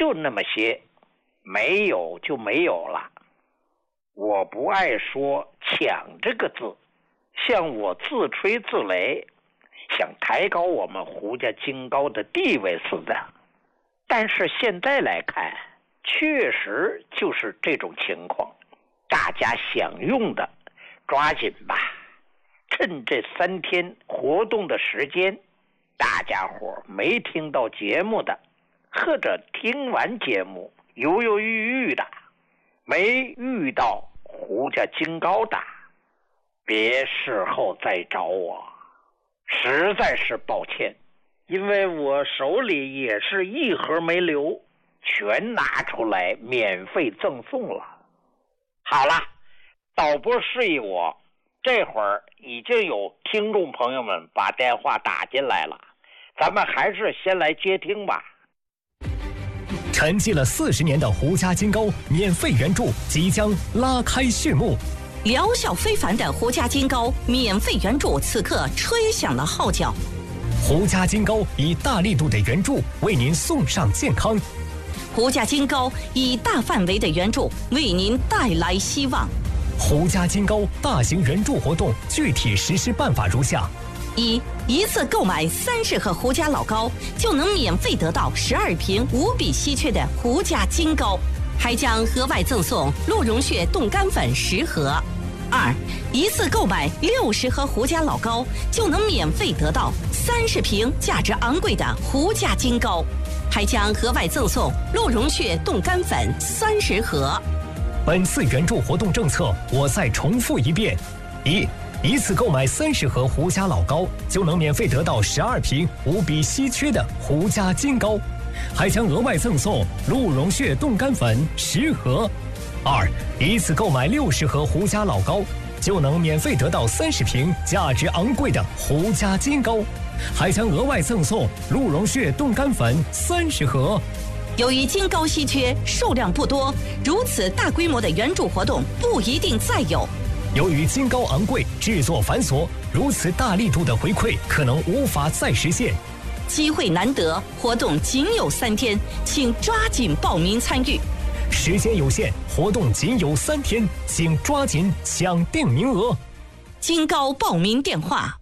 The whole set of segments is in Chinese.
就那么些，没有就没有了。我不爱说抢这个字，像我自吹自擂，想抬高我们胡家金高的地位似的。但是现在来看，确实就是这种情况。大家想用的抓紧吧，趁这3天活动的时间，大家伙没听到节目的，或者听完节目犹犹豫豫的，没遇到胡家金高的，别事后再找我，实在是抱歉，因为我手里也是一盒没留，全拿出来免费赠送了。好了，导播示意我，这会儿已经有听众朋友们把电话打进来了，咱们还是先来接听吧。 沉寂了40年的胡家金高免费援助即将拉开序幕， 疗效非凡的胡家金高免费援助此刻吹响了号角。 胡家金高以大力度的援助为您送上健康， 胡家金高以大范围的援助为您带来希望。 胡家金高大型援助活动具体实施办法如下： 一次购买30盒胡家老高，就能免费得到12瓶无比稀缺的胡家金高，还将额外赠送鹿茸血冻干粉10盒。一次购买60盒胡家老高，就能免费得到30瓶价值昂贵的胡家金高，还将额外赠送鹿茸血冻干粉30盒。 本次援助活动政策我再重复一遍：一次购买30盒胡家老高，就能免费得到12瓶无比稀缺的胡家金高，还将额外赠送鹿茸血冻干粉10盒。一次购买60盒胡家老高，就能免费得到30瓶价值昂贵的胡家金高，还将额外赠送鹿茸血冻干粉30盒。 由于金高稀缺，数量不多，如此大规模的援助活动不一定再有。 由于金高昂贵，制作繁琐，如此大力度的回馈可能无法再实现。 机会难得，活动仅有3天，请抓紧报名参与。 时间有限，活动仅有3天，请抓紧抢订名额。 金高报名电话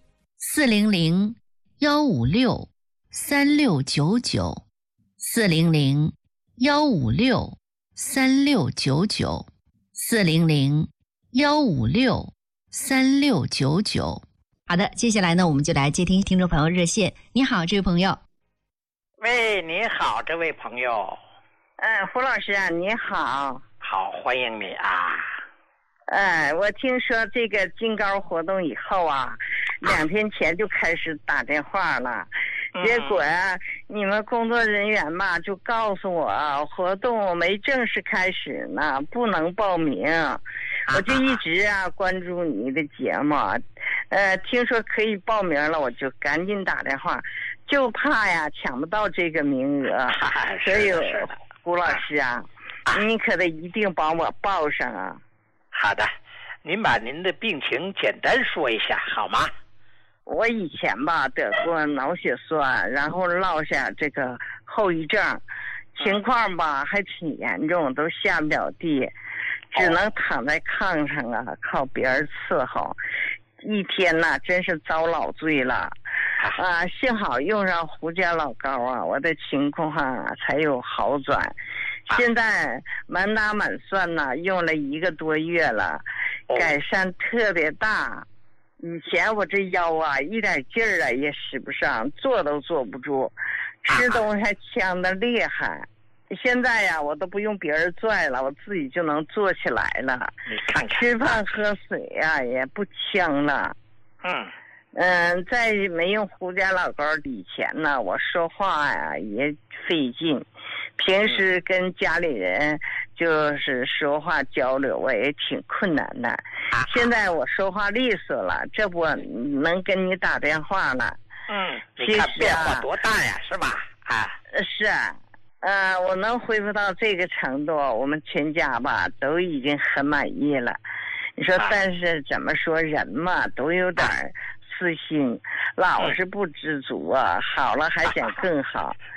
400-156-3699，400-156-3699。好的，接下来呢，我们就来接听听众朋友热线。你好，这位朋友。 喂，你好，这位朋友。 胡老师啊，你好。 好，欢迎你啊。 我听说这个金高活动以后啊，2天前就开始打电话了。结果你们工作人员嘛就告诉我，活动没正式开始呢，不能报名。我就一直关注你的节目，听说可以报名了，我就赶紧打电话，就怕抢不到这个名额。所以胡老师您可得一定帮我报上啊。 好的，您把您的病情简单说一下好吗？ 我以前得过脑血栓，然后落下这个后遗症，情况还挺严重，都下不了地，只能躺在炕上靠别人伺候，一天真是遭老罪了。幸好用上胡家老高我的情况才有好转。现在满打满算用了1个多月了，改善特别大。以前我这腰一点劲儿也使不上，坐都坐不住，吃东西还呛得厉害。现在我都不用别人拽了，我自己就能坐起来了。 你看看， 吃饭喝水也不呛了。在没用胡家老高以前呢，我说话也费劲，平时跟家里人就是说话交流我也挺困难的。现在我说话利索了，这不能跟你打电话了。 你看变化多大呀，是吧？ 是我能恢复到这个程度，我们全家都已经很满意了。你说，但是怎么说，人嘛都有点私心，老是不知足好了还想更好。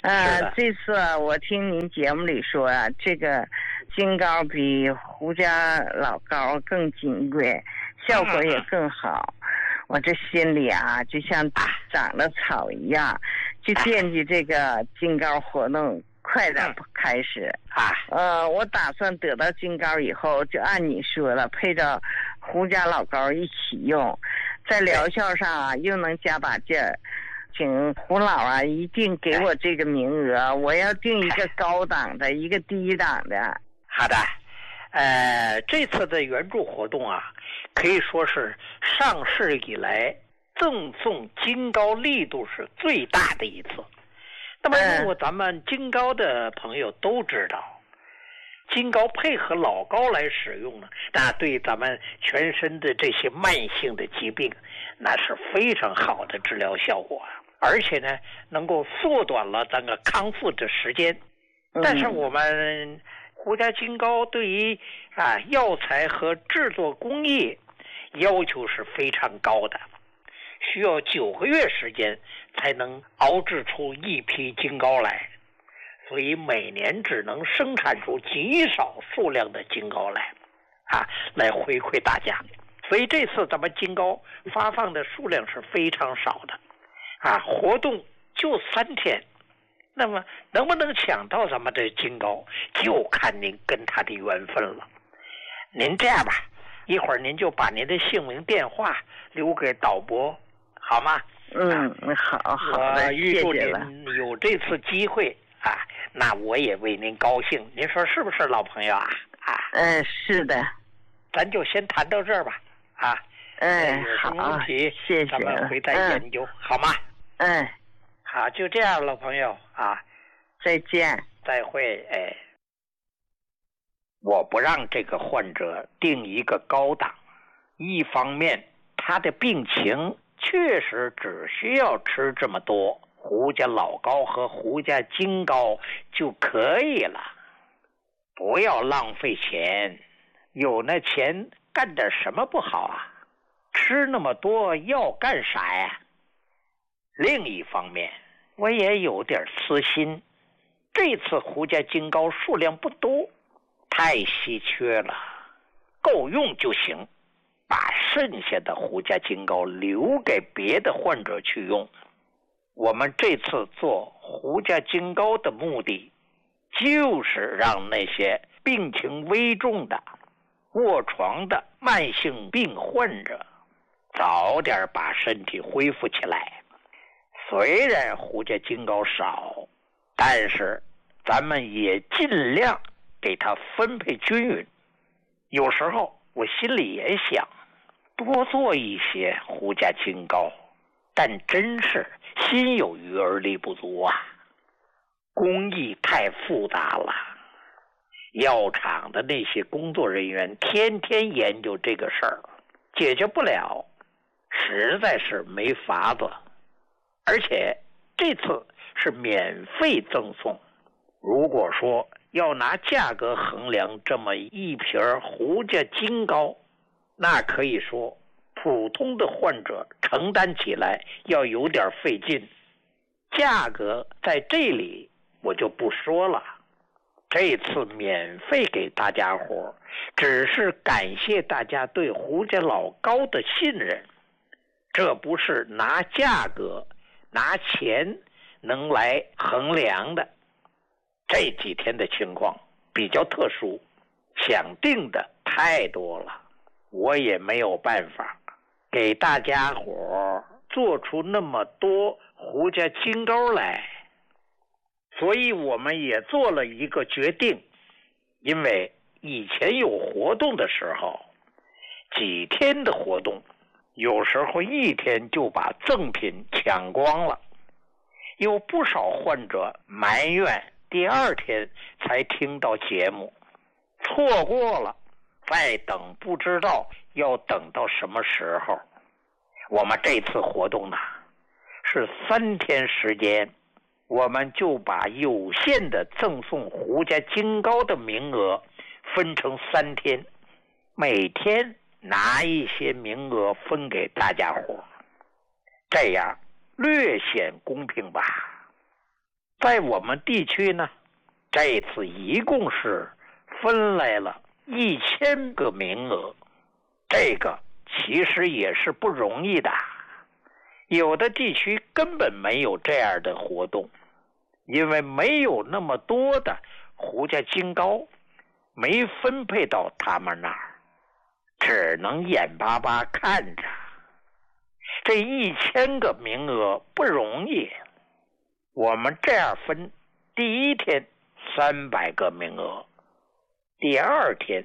这次我听您节目里说啊，这个金糕比胡家老糕更金贵，效果也更好。我这心里啊，就像长了草一样，就惦记这个金糕活动快点开始。我打算得到金糕以后，就按你说了，配着胡家老糕一起用，在疗效上啊又能加把劲儿。请胡老啊，一定给我这个名额，我要定一个高档的，一个低档的。 好的，这次的援助活动啊，可以说是上市以来赠送金糕力度是最大的一次。那么如果咱们金糕的朋友都知道，金糕配合老糕来使用呢，那对咱们全身的这些慢性的疾病，那是非常好的治疗效果啊。而且呢，能够缩短了咱个康复的时间。但是我们胡家金糕对于药材和制作工艺要求是非常高的，需要9个月时间才能熬制出一批金糕来，所以每年只能生产出极少数量的金糕来回馈大家。所以这次咱们金糕发放的数量是非常少的。活动就3天，那么能不能抢到咱们的金糕，就看您跟他的缘分了。您这样吧，一会儿您就把您的姓名、电话留给导播，好吗？ 好的， 我预祝您有这次机会那我也为您高兴。您说是不是，老朋友啊？ 是的， 咱就先谈到这儿吧。 好，谢谢， 咱们回再研究，好吗？好，就这样，老朋友再见， 再会。我不让这个患者定一个高档，一方面他的病情确实只需要吃这么多胡家老糕和胡家金糕就可以了，不要浪费钱，有那钱干点什么不好啊？吃那么多要干啥呀？另一方面，我也有点私心，这次胡家金糕数量不多，太稀缺了，够用就行，把剩下的胡家金糕留给别的患者去用。我们这次做胡家金糕的目的，就是让那些病情危重的、卧床的慢性病患者早点把身体恢复起来。虽然胡家金糕少，但是咱们也尽量给它分配均匀。有时候我心里也想多做一些胡家金糕，但真是心有余而力不足啊，工艺太复杂了，药厂的那些工作人员天天研究这个事儿，解决不了，实在是没法子。而且这次是免费赠送，如果说要拿价格衡量这么一瓶胡家金糕，那可以说普通的患者承担起来要有点费劲。价格在这里我就不说了，这次免费给大家伙，只是感谢大家对胡家老糕的信任，这不是拿价格拿钱能来衡量的。这几天的情况比较特殊，想定的太多了，我也没有办法给大家伙做出那么多胡家金糕来，所以我们也做了一个决定。因为以前有活动的时候，几天的活动有时候1天就把赠品抢光了，有不少患者埋怨第2天才听到节目，错过了再等不知道要等到什么时候。我们这次活动呢是3天时间，我们就把有限的赠送胡家金糕的名额分成3天，每天拿一些名额分给大家伙，这样略显公平吧。 在我们地区呢，这次一共是分来了1000个名额，这个其实也是不容易的。有的地区根本没有这样的活动，因为没有那么多的胡家金糕，没分配到他们那儿，只能眼巴巴看着。这1000个名额不容易，我们这样分，第一天300个名额，第二天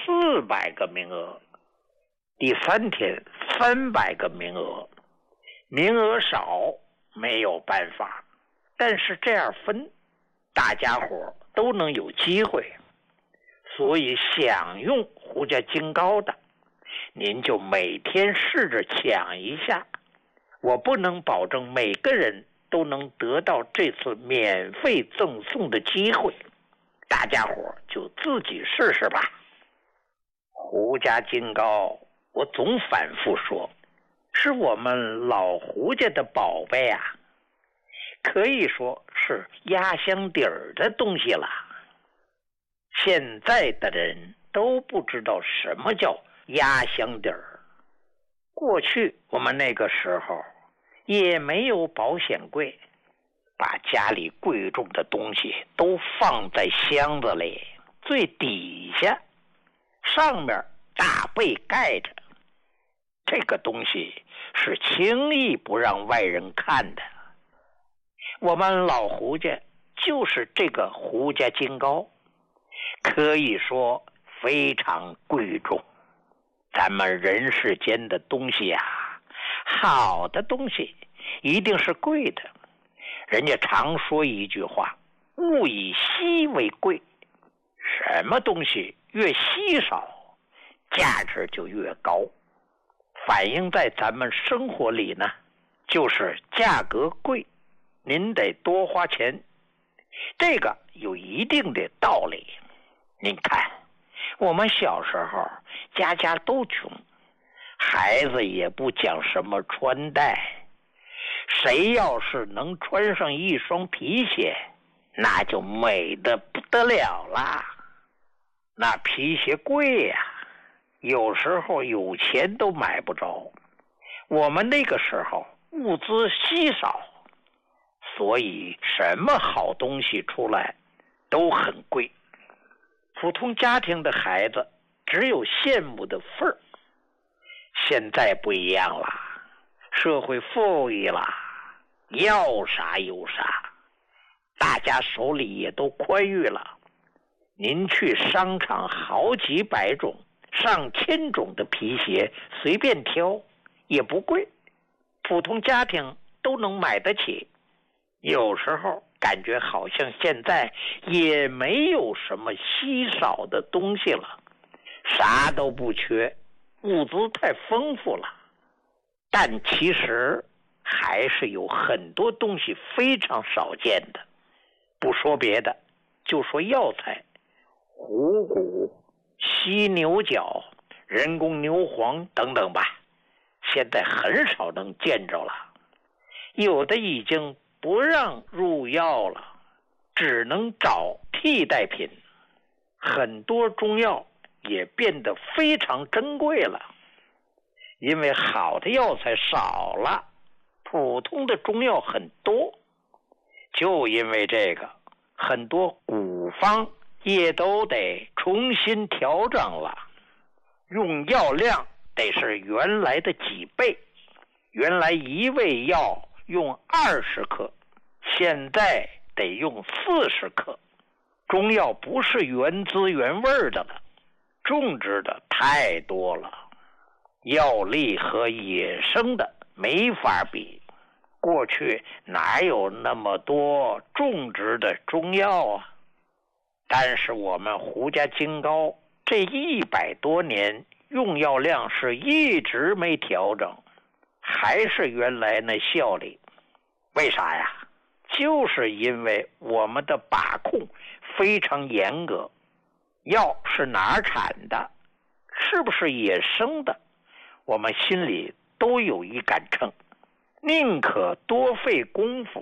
400个名额，第三天300个名额。名额少没有办法，但是这样分，大家伙都能有机会。所以想用胡家金糕的，您就每天试着抢一下。我不能保证每个人都能得到这次免费赠送的机会，大家伙就自己试试吧。胡家金糕，我总反复说，是我们老胡家的宝贝啊，可以说是压箱底儿的东西了。现在的人都不知道什么叫压箱底儿。过去我们那个时候也没有保险柜，把家里贵重的东西都放在箱子里，最底下，上面大被盖着。这个东西是轻易不让外人看的。我们老胡家就是这个胡家金糕，可以说非常贵重。咱们人世间的东西啊，好的东西一定是贵的。人家常说一句话，物以稀为贵，什么东西越稀少，价值就越高。反映在咱们生活里呢，就是价格贵，您得多花钱，这个有一定的道理。您看，我们小时候家家都穷，孩子也不讲什么穿戴，谁要是能穿上一双皮鞋，那就美得不得了啦。那皮鞋贵呀，有时候有钱都买不着。我们那个时候物资稀少，所以什么好东西出来都很贵。普通家庭的孩子只有羡慕的份儿。现在不一样了，社会富裕了，要啥有啥，大家手里也都宽裕了。您去商场好几百种、上千种的皮鞋随便挑，也不贵，普通家庭都能买得起。有时候感觉好像现在也没有什么稀少的东西了，啥都不缺，物资太丰富了。但其实还是有很多东西非常少见的。不说别的，就说药材，虎骨、犀牛角、人工牛黄等等吧，现在很少能见着了。有的已经不让入药了，只能找替代品。很多中药也变得非常珍贵了，因为好的药材少了，普通的中药很多。就因为这个，很多古方也都得重新调整了，用药量得是原来的几倍。原来一味药用20克，现在得用40克。中药不是原汁原味的了，种植的太多了，药力和野生的没法比。过去哪有那么多种植的中药啊？但是我们胡家金糕这100多年用药量是一直没调整，还是原来那效力。为啥呀？就是因为我们的把控非常严格，药是哪儿产的，是不是野生的，我们心里都有一杆秤，宁可多费功夫，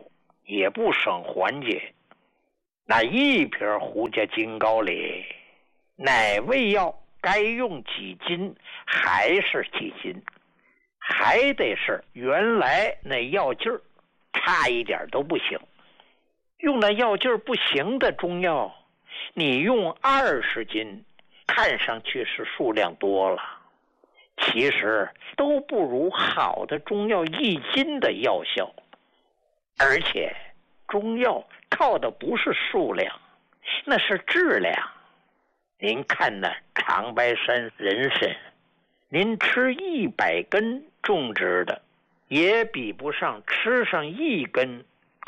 也不省缓解。那一瓶胡家金膏里，哪味药该用几斤还是几斤，还得是原来那药劲儿，差一点都不行。用那药劲儿不行的中药，你用20斤，看上去是数量多了，其实都不如好的中药1斤的药效。而且中药靠的不是数量，那是质量。您看那长白山人参，您吃100根种植的，也比不上吃上1根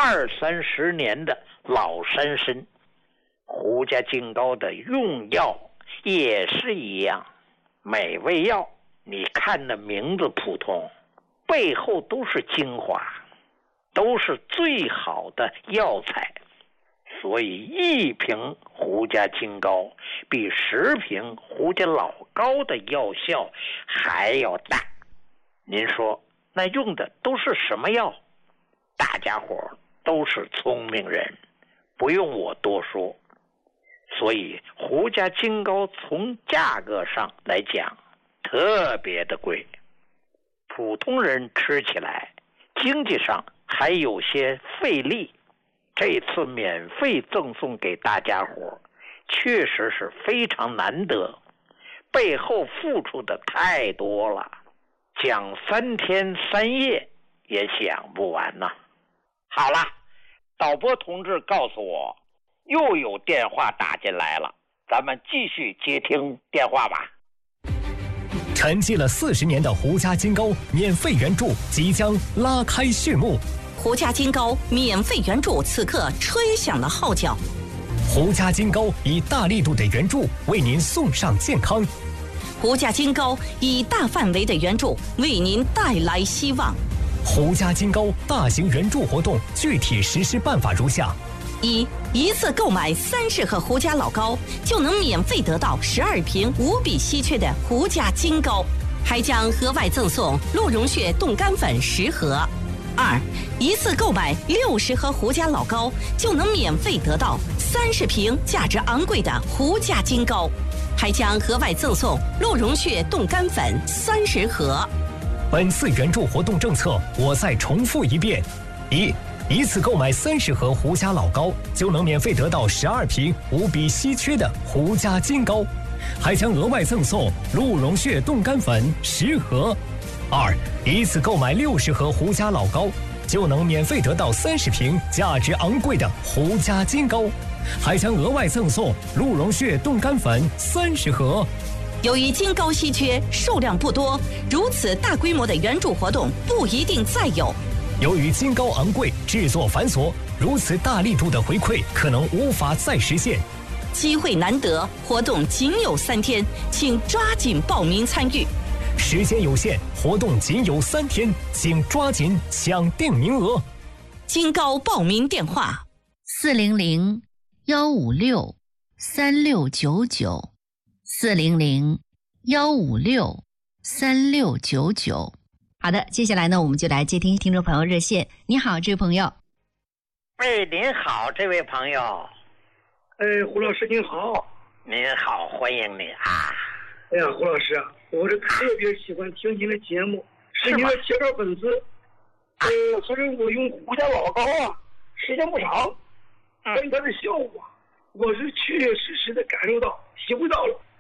20-30年的老山参。胡家金膏的用药也是一样，每味药你看那名字普通，背后都是精华，都是最好的药材。所以1瓶胡家金膏比10瓶胡家老膏的药效还要大。您说那用的都是什么药？大家伙都是聪明人，不用我多说。所以胡家金膏从价格上来讲特别的贵，普通人吃起来经济上还有些费力。这次免费赠送给大家伙，确实是非常难得，背后付出的太多了，讲3天3夜也讲不完呐。好了，导播同志告诉我又有电话打进来了，咱们继续接听电话吧。 沉寂了40年的胡家金膏免费援助即将拉开序幕。 胡家金膏免费援助此刻吹响了号角。 胡家金膏以大力度的援助为您送上健康。 胡家金膏以大范围的援助为您带来希望。 胡家金膏大型援助活动具体实施办法如下： 一次购买30盒胡家老膏，就能免费得到12瓶无比稀缺的胡家金膏，还将额外赠送鹿茸血冻干粉10盒。一次购买60盒胡家老膏，就能免费得到30瓶价值昂贵的胡家金膏，还将额外赠送鹿茸血冻干粉30盒。 本次援助活动政策，我再重复一遍：一次购买30盒胡家老膏，就能免费得到12瓶无比稀缺的胡家金膏，还将额外赠送鹿茸血冻干粉10盒。一次购买60盒胡家老膏，就能免费得到30瓶价值昂贵的胡家金膏，还将额外赠送鹿茸血冻干粉30盒。 由于金膏稀缺，数量不多，如此大规模的援助活动不一定再有。 由于金膏昂贵，制作繁琐，如此大力度的回馈可能无法再实现。 机会难得，活动仅有3天，请抓紧报名参与。 时间有限，活动仅有3天，请抓紧抢订名额。 金膏报名电话 400-156-3699，400-156-3699。好的，接下来呢，我们就来接听听众朋友热线。你好，这位朋友。 您好，这位朋友。 胡老师您好。 您好，欢迎你啊。 哎呀，胡老师啊，我是特别喜欢听您的节目，是您的写稿粉丝。所以我用胡家老膏啊，时间不长，但是它的效果，我是确确实实的感受到、体会到了。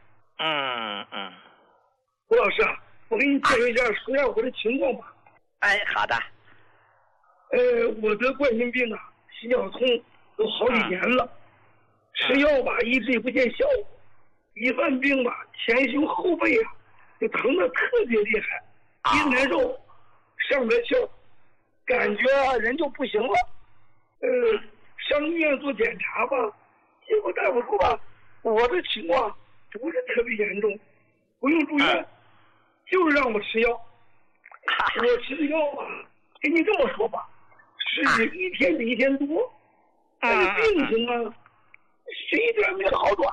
胡老师啊，我给你介绍一下，说一下我的情况吧。 好的。 我得冠心病啊，心绞痛都好几年了，吃药吧一直也不见效果。一犯病吧，前胸后背啊，就疼得特别厉害，一难受，上不来气儿，感觉人就不行了。上医院做检查吧，结果大夫说吧，我的情况不是特别严重，不用住院，就是让我吃药。我吃的药吧，跟你这么说吧，是一天比一天多，但是病情啊，是一点没好转。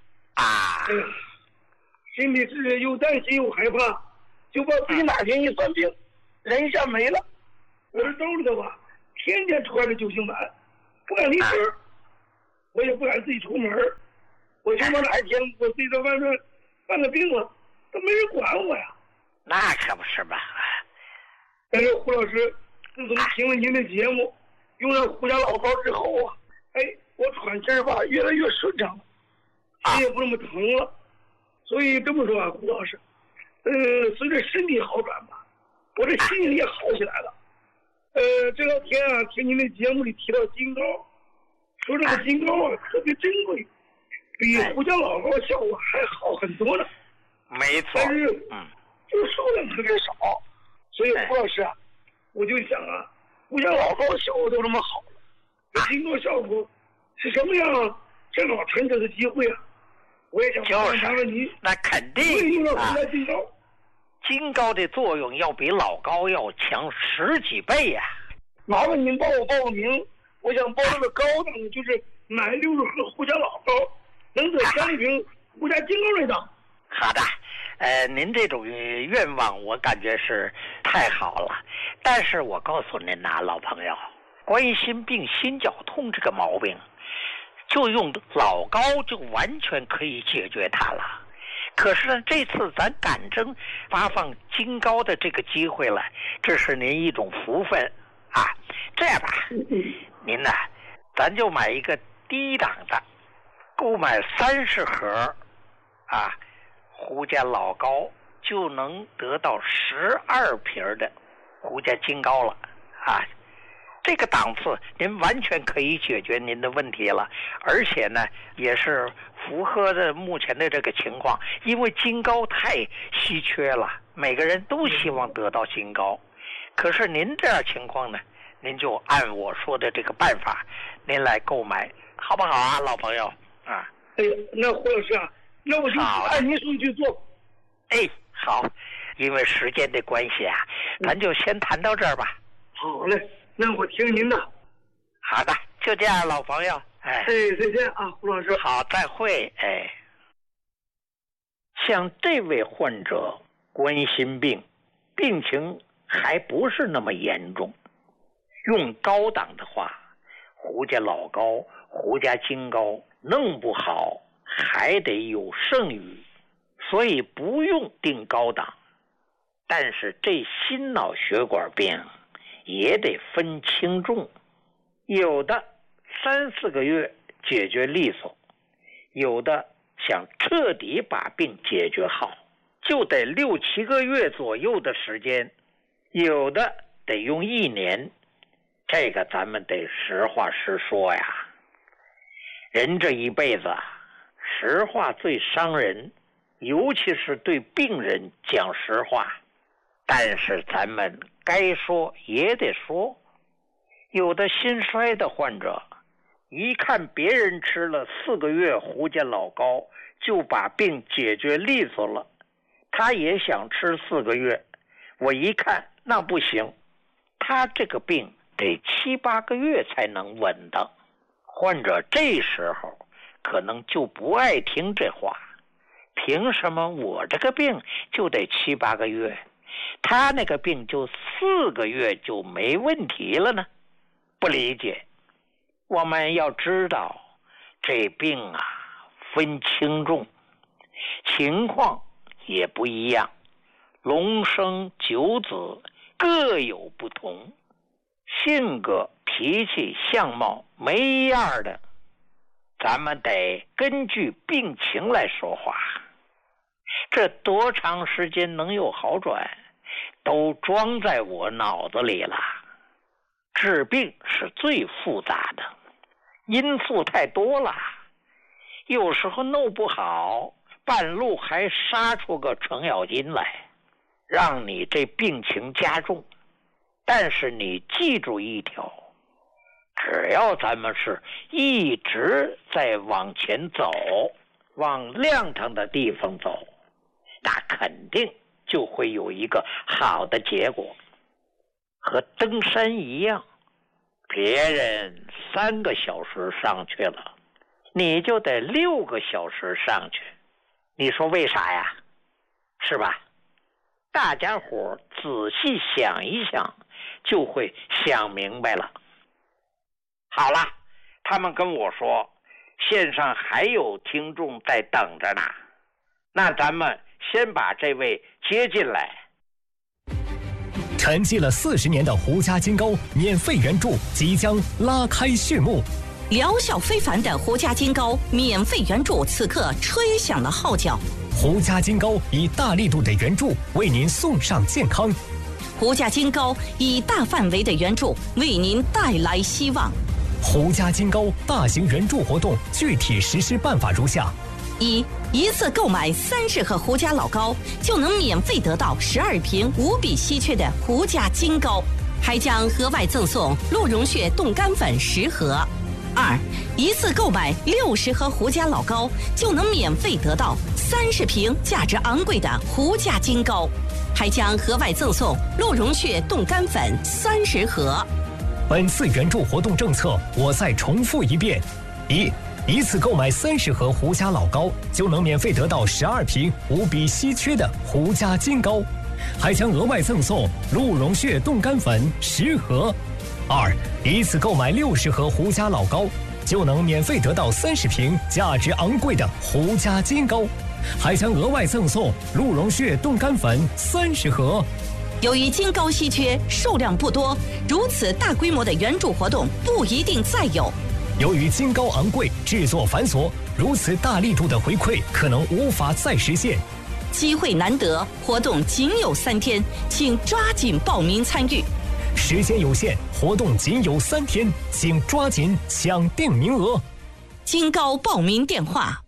心里是又担心又害怕，就怕自己哪天一犯病，人一下没了。我这兜里头吧， 天天穿着救心丸，不敢离身，我也不敢自己出门。我就说哪一天我自己在外面犯了病了，都没人管我呀。 那可不是吧？ 但是胡老师，自从听了您的节目，用了胡家老膏之后啊，我喘气儿吧越来越顺畅了，心也不那么疼了。所以这么说啊，胡老师，随着身体好转吧，我这心情也好起来了。这两天啊，听您的节目里提到金膏，说这个金膏啊特别珍贵，比胡家老膏效果还好很多呢。 没错。 但是，就数量特别少，所以胡老师啊，我就想啊，胡家老膏效果都这么好了，这金膏效果是什么样？正好趁这个机会啊，我也想问问您， 那肯定用了胡家金膏。 金膏的作用要比老膏要强10几倍呀！ 麻烦您帮我报个名，我想报这个高档的，就是买60盒胡家老膏，能得3瓶胡家金膏那档。 好的，您这种愿望我感觉是太好了，但是我告诉您呐，老朋友，冠心病、心绞痛这个毛病，就用老膏就完全可以解决它了。可是呢，这次咱赶正发放金膏的这个机会了，这是您一种福分啊！这样吧，您呢，咱就买一个低档的，购买30盒啊，胡家老膏就能得到12瓶的胡家金膏了啊！这个档次您完全可以解决您的问题了，而且呢也是符合的目前的这个情况，因为金膏太稀缺了，每个人都希望得到金膏。可是您这样情况呢，您就按我说的这个办法，您来购买，好不好啊，老朋友啊？ 哎呀，那胡老师啊，那我就按您说去做。 好，因为时间的关系啊，咱就先谈到这儿吧。 好嘞。那我听您的。 好的，就这样，老朋友。 再见啊，胡老师。 好，再会。像这位患者冠心病，病情还不是那么严重，用高档的话，胡家老膏、胡家金膏弄不好还得有剩余，所以不用定高档。但是这心脑血管病也得分轻重，有的3、4个月解决利索，有的想彻底把病解决好，就得6、7个月左右的时间，有的得用1年。这个咱们得实话实说呀，人这一辈子实话最伤人，尤其是对病人讲实话。但是咱们该说也得说，有的心衰的患者，一看别人吃了4个月胡家老膏就把病解决利索了，他也想吃4个月。我一看那不行，他这个病得7、8个月才能稳当。患者这时候可能就不爱听这话，凭什么我这个病就得7、8个月？他那个病就4个月就没问题了呢？不理解。我们要知道，这病啊分轻重，情况也不一样，龙生九子各有不同，性格、脾气、相貌没一样的，咱们得根据病情来说话。这多长时间能有好转，都装在我脑子里了。治病是最复杂的，因素太多了，有时候弄不好，半路还杀出个程咬金来，让你这病情加重。但是你记住一条，只要咱们是一直在往前走，往亮堂的地方走，那肯定就会有一个好的结果。和登山一样，别人3个小时上去了，你就得6个小时上去。你说为啥呀？是吧？大家伙仔细想一想，就会想明白了。 好了，他们跟我说线上还有听众在等着呢，那咱们先把这位接进来。 沉寂了40年的胡家金膏免费援助即将拉开序幕， 疗效非凡的胡家金膏免费援助此刻吹响了号角。 胡家金膏以大力度的援助为您送上健康， 胡家金膏以大范围的援助为您带来希望。 胡家金膏大型援助活动具体实施办法如下： 一次购买30盒胡家老膏，就能免费得到12瓶无比稀缺的胡家金膏，还将额外赠送鹿茸血冻干粉10盒。一次购买60盒胡家老膏，就能免费得到30瓶价值昂贵的胡家金膏，还将额外赠送鹿茸血冻干粉30盒。 本次援助活动政策，我再重复一遍：一次购买30盒胡家老膏，就能免费得到12瓶无比稀缺的胡家金膏，还将额外赠送鹿茸血冻干粉10盒。一次购买60盒胡家老膏，就能免费得到30瓶价值昂贵的胡家金膏，还将额外赠送鹿茸血冻干粉30盒。 由于金膏稀缺，数量不多，如此大规模的援助活动不一定再有。 由于金膏昂贵，制作繁琐，如此大力度的回馈可能无法再实现。 机会难得，活动仅有3天，请抓紧报名参与。 时间有限，活动仅有3天，请抓紧抢订名额。 金膏报名电话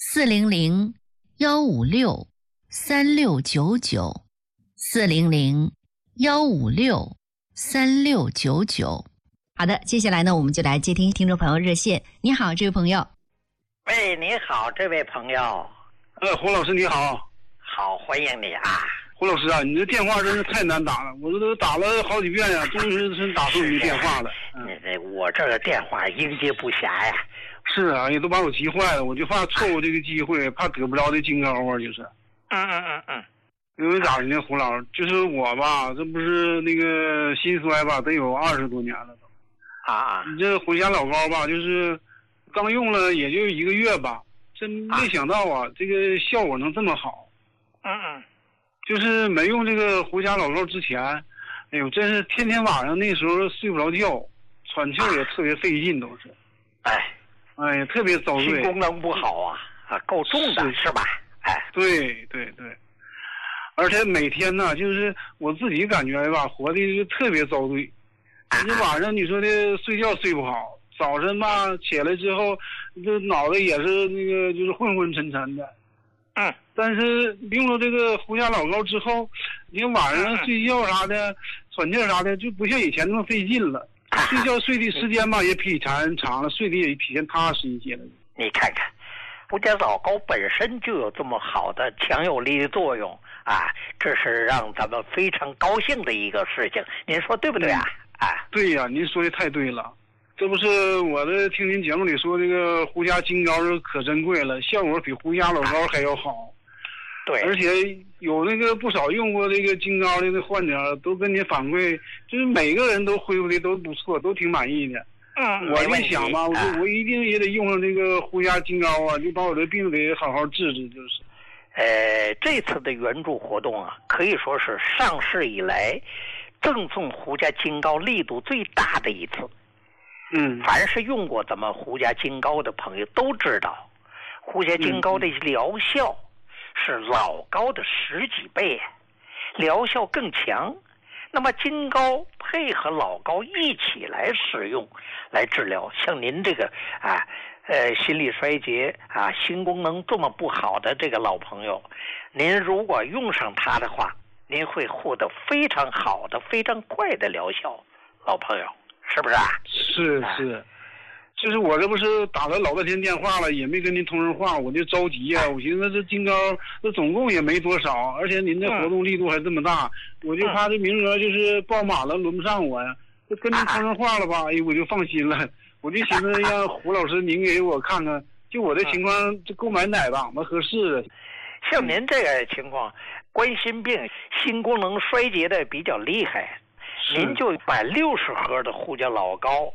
400-156-3699，400-156-3699。好的，接下来呢，我们就来接听听众朋友热线。你好，这位朋友。 喂，你好，这位朋友。 胡老师你好。 好，欢迎你啊。 胡老师啊，你这电话真是太难打了，我这都打了好几遍呀，终于是打通你电话了。 我这个电话应接不暇呀。 是啊，也都把我急坏了，我就怕错过这个机会，怕得不着这金膏啊，就是。因为咋的呢，胡老师，就是我吧，这不是那个心衰吧，得有20多年了都。你这胡家老膏吧，就是刚用了也就1个月吧，真没想到啊，这个效果能这么好。就是没用这个胡家老膏之前，哎呦，真是天天晚上那时候睡不着觉，喘气也特别费劲，都是。哎呀，特别遭罪。 心功能不好啊，够重的是吧？ 对。而且每天呢，就是我自己感觉吧，活的就特别遭罪。你晚上你说的睡觉睡不好，早晨吧起来之后，这脑袋也是那个就是昏昏沉沉的。但是用了这个胡家老膏之后，你晚上睡觉啥的、喘气啥的就不像以前那么费劲了。睡觉睡的时间吧也比以前长了，睡得也比以前踏实一些了。 你看看，胡家老膏本身就有这么好的强有力的作用啊，这是让咱们非常高兴的一个事情，您说对不对啊？ 对呀，您说的太对了。这不是我的听您节目里说这个胡家金膏可珍贵了，效果比胡家老膏还要好。 对， 而且有那个不少用过这个金膏的那患者都跟您反馈，就是每个人都恢复的都不错，都挺满意的。我就想吧，我一定也得用上这个胡家金膏啊，就把我这病得好好治治，就是。 这次的援助活动啊，可以说是上市以来赠送胡家金膏力度最大的一次。凡是用过咱们胡家金膏的朋友都知道，胡家金膏的疗效是老膏的10几倍，疗效更强。那么金膏配合老膏一起来使用，来治疗像您这个心力衰竭心功能这么不好的这个老朋友，您如果用上它的话，您会获得非常好的、非常快的疗效，老朋友，是不是啊？ 是。就是我这不是打了老半天电话了，也没跟您通上话，我就着急呀。我寻思这金膏这总共也没多少，而且您这活动力度还这么大，我就怕这名额就是爆满了，轮不上我呀。就跟您通上话了吧，我就放心了。我就寻思让胡老师您给我看看，就我这情况，这购买哪档子合适？ 像您这个情况，冠心病、心功能衰竭的比较厉害，您就买60盒的胡家老膏，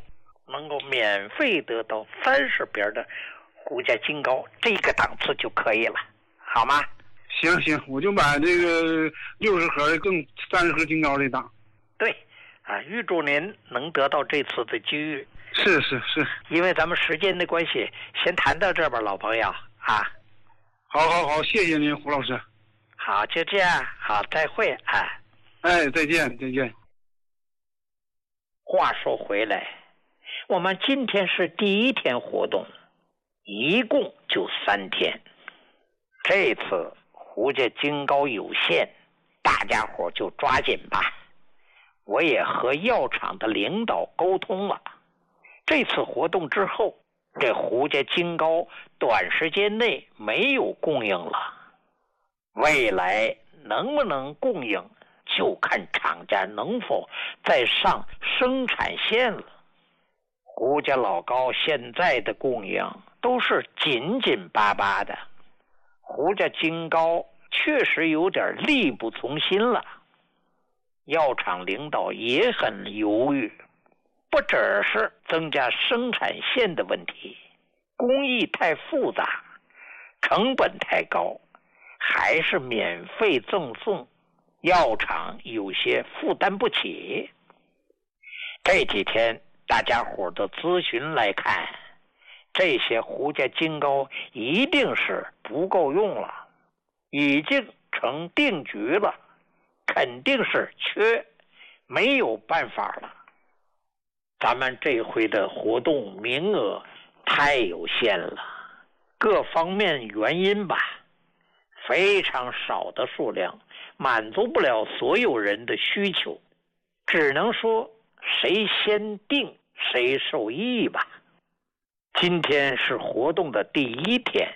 能够免费得到30瓶的胡家金膏，这个档次就可以了，好吗？ 行，我就把这个60盒更30盒金膏这档。对， 预祝您能得到这次的机遇。 是， 因为咱们时间的关系，先谈到这吧，老朋友啊。 好，谢谢您，胡老师。 好，就这样，好，再会啊。 再见。 话说回来，我们今天是第1天活动，一共就3天。这次胡家金膏有限，大家伙就抓紧吧。我也和药厂的领导沟通了，这次活动之后，这胡家金膏短时间内没有供应了，未来能不能供应，就看厂家能否再上生产线了。胡家老膏现在的供应都是紧紧巴巴的，胡家金膏确实有点力不从心了。药厂领导也很犹豫，不只是增加生产线的问题，工艺太复杂，成本太高，还是免费赠送，药厂有些负担不起。这几天大家伙的咨询来看，这些胡家金膏一定是不够用了，已经成定局了，肯定是缺，没有办法了。咱们这回的活动名额太有限了，各方面原因吧，非常少的数量满足不了所有人的需求，只能说谁先定谁受益吧。今天是活动的第1天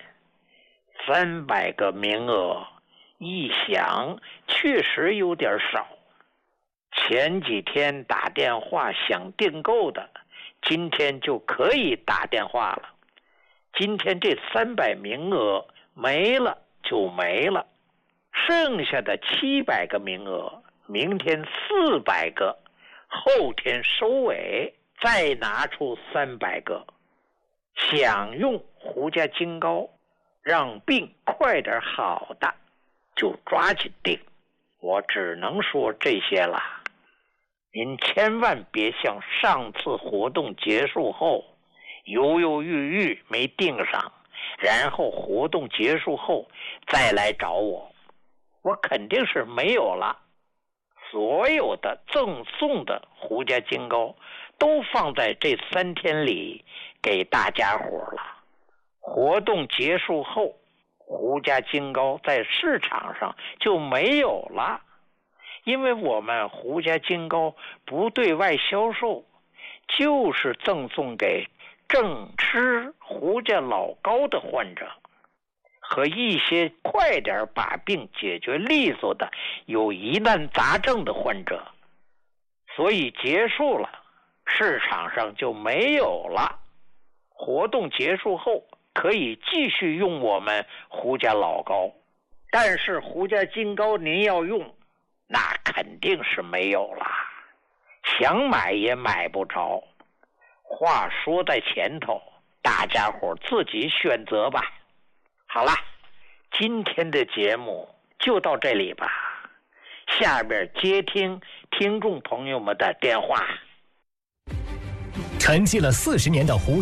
，300个名额，一想确实有点少。前几天打电话想订购的，今天就可以打电话了。今天这300名额没了就没了，剩下的700个名额，明天400个，后天收尾，再拿出300个。想用胡家金膏让病快点好的，就抓紧订。我只能说这些了，您千万别像上次活动结束后犹犹豫豫没订上，然后活动结束后再来找我，我肯定是没有了。所有的赠送的胡家金膏都放在这3天里给大家伙了。活动结束后，胡家金膏在市场上就没有了，因为我们胡家金膏不对外销售，就是赠送给正吃胡家老膏的患者和一些快点把病解决利索的有疑难杂症的患者，所以结束了，市场上就没有了。活动结束后可以继续用我们胡家老膏，但是胡家金膏您要用，那肯定是没有了，想买也买不着。话说在前头，大家伙自己选择吧。好了，今天的节目就到这里吧，下边接听听众朋友们的电话。 沉寂了40年的胡